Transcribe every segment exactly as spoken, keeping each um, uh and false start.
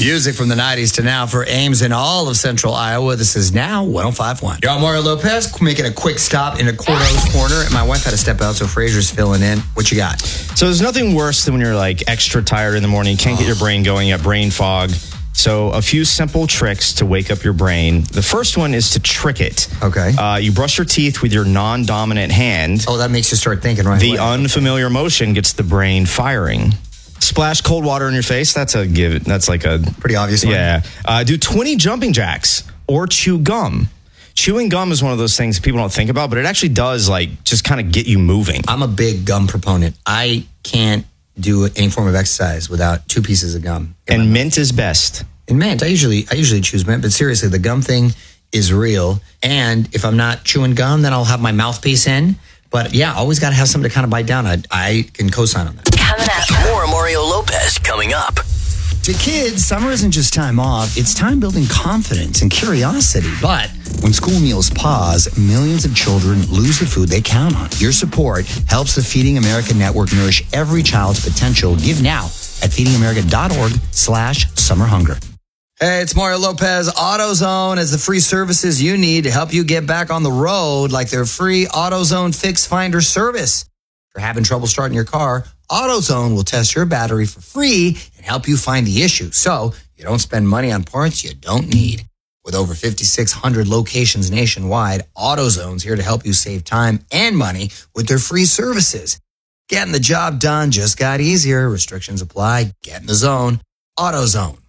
Music from the nineties to now for Ames in all of central Iowa. This is now one oh five point one. Yo, I'm Mario Lopez, making a quick stop in a Cordo's Corner. And my wife had to step out, so Fraser's filling in. What you got? So there's nothing worse than when you're like extra tired in the morning, you can't get your brain going, you have brain fog. So a few simple tricks to wake up your brain. The first one is to trick it. Okay. Uh, you brush your teeth with your non-dominant hand. Oh, that makes you start thinking right The away. unfamiliar motion gets the brain firing. Splash cold water in your face. That's a give. That's like a pretty obvious one. Yeah. Uh, do twenty jumping jacks or chew gum. Chewing gum is one of those things people don't think about, but it actually does like just kind of get you moving. I'm a big gum proponent. I can't do any form of exercise without two pieces of gum. And mint is best. And mint, I usually I usually choose mint, but seriously, the gum thing is real. And if I'm not chewing gum, then I'll have my mouthpiece in. But yeah, always got to have something to kind of bite down. I, I can co-sign on that. Coming up, more Mario Lopez coming up. To kids, summer isn't just time off. It's time building confidence and curiosity. But when school meals pause, millions of children lose the food they count on. Your support helps the Feeding America Network nourish every child's potential. Give now at feedingamerica.org slash summer hunger. Hey, it's Mario Lopez. AutoZone has the free services you need to help you get back on the road, like their free AutoZone Fix Finder service. If you're having trouble starting your car, AutoZone will test your battery for free and help you find the issue, so you don't spend money on parts you don't need. With over fifty-six hundred locations nationwide, AutoZone's here to help you save time and money with their free services. Getting the job done just got easier. Restrictions apply. Get in the zone. AutoZone.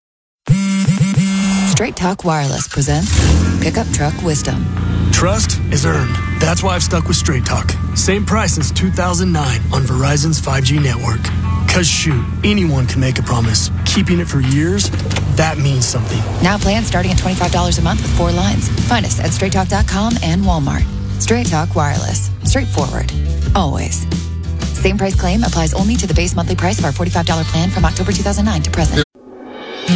Straight Talk Wireless presents Pickup Truck Wisdom. Trust is earned. That's why I've stuck with Straight Talk. Same price since two thousand nine on Verizon's five G network. Cause shoot, anyone can make a promise. Keeping it for years, that means something. Now plans starting at twenty-five dollars a month with four lines. Find us at straight talk dot com and Walmart. Straight Talk Wireless. Straightforward. Always. Same price claim applies only to the base monthly price of our forty-five dollars plan from October two thousand nine to present.